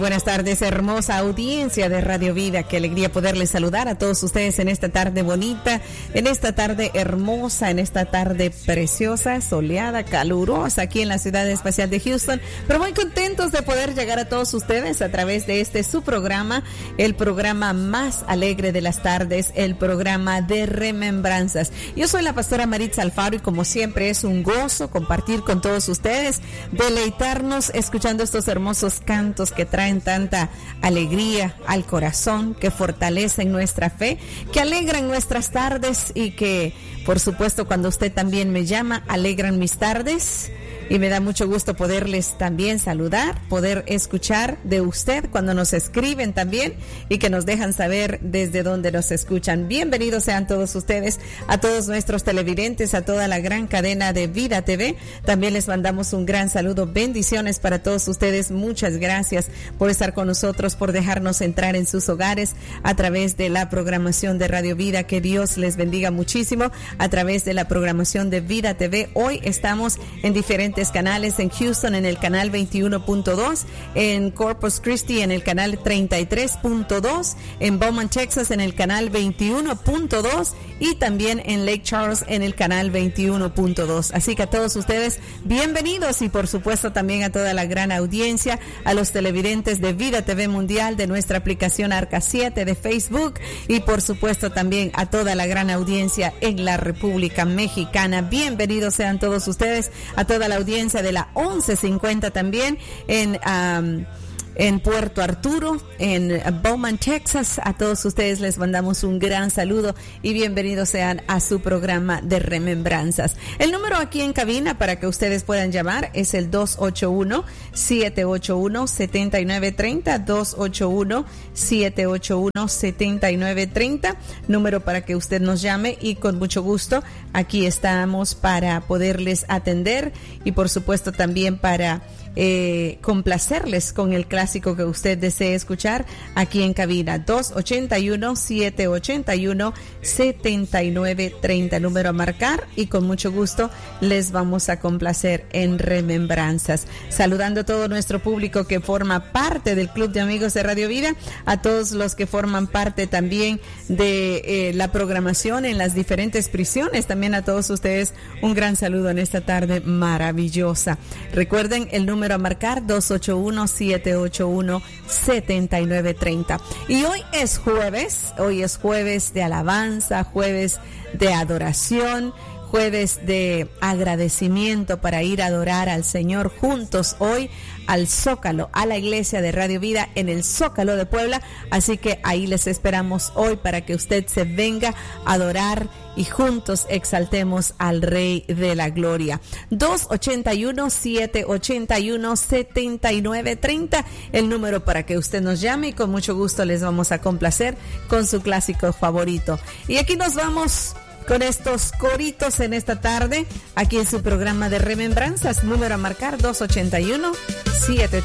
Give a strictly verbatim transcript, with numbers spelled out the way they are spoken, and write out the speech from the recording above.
Buenas tardes, hermosa audiencia de Radio Vida. Qué alegría poderles saludar a todos ustedes en esta tarde bonita, en esta tarde hermosa, en esta tarde preciosa, soleada, calurosa aquí en la ciudad espacial de Houston. Pero muy contentos de poder llegar a todos ustedes a través de este su programa, el programa más alegre de las tardes, el programa de remembranzas. Yo soy la pastora Maritza Alfaro y como siempre es un gozo compartir con todos ustedes, deleitarnos escuchando estos hermosos cantos que traen tanta alegría al corazón, que fortalecen nuestra fe, que alegran nuestras tardes y que, por supuesto, cuando usted también me llama, alegran mis tardes. Y me da mucho gusto poderles también saludar, poder escuchar de usted cuando nos escriben también y que nos dejan saber desde dónde nos escuchan. Bienvenidos sean todos ustedes, a todos nuestros televidentes, a toda la gran cadena de Vida T V. También les mandamos un gran saludo, bendiciones para todos ustedes. Muchas gracias por estar con nosotros, por dejarnos entrar en sus hogares a través de la programación de Radio Vida. Que Dios les bendiga muchísimo a través de la programación de Vida T V. Hoy estamos en diferentes canales, en Houston en el canal veintiuno punto dos, en Corpus Christi en el canal treinta y tres punto dos, en Beaumont, Texas en el canal veintiuno punto dos y también en Lake Charles en el canal veintiuno punto dos. Así que a todos ustedes, bienvenidos y por supuesto también a toda la gran audiencia, a los televidentes de Vida T V Mundial, de nuestra aplicación Arca siete de Facebook y por supuesto también a toda la gran audiencia en la República Mexicana. Bienvenidos sean todos ustedes, a toda la audiencia de la once cincuenta también en um, en Puerto Arturo, en Beaumont, Texas. A todos ustedes les mandamos un gran saludo y bienvenidos sean a su programa de remembranzas. El número aquí en cabina para que ustedes puedan llamar es el dos ocho uno, siete ocho uno, siete nueve tres cero, dos ocho uno, siete ocho uno, siete nueve tres cero, número para que usted nos llame y con mucho gusto aquí estamos para poderles atender y por supuesto también para Eh, complacerles con el clásico que usted desee escuchar aquí en cabina. Dos ocho uno, siete ocho uno, siete nueve tres cero, número a marcar y con mucho gusto les vamos a complacer en remembranzas. Saludando a todo nuestro público que forma parte del Club de Amigos de Radio Vida, a todos los que forman parte también de eh, la programación en las diferentes prisiones, también a todos ustedes un gran saludo en esta tarde maravillosa. Recuerden el número Número a marcar dos ocho uno, siete ocho uno, siete nueve tres cero. Y hoy es jueves, hoy es jueves de alabanza, jueves de adoración, jueves de agradecimiento para ir a adorar al Señor juntos hoy al Zócalo, a la iglesia de Radio Vida en el Zócalo de Puebla. Así que ahí les esperamos hoy para que usted se venga a adorar y juntos exaltemos al Rey de la Gloria. Dos ocho uno, siete ocho uno, siete nueve tres cero, el número para que usted nos llame y con mucho gusto les vamos a complacer con su clásico favorito. Y aquí nos vamos con estos coritos en esta tarde, aquí en su programa de remembranzas. Número a marcar dos ocho uno, siete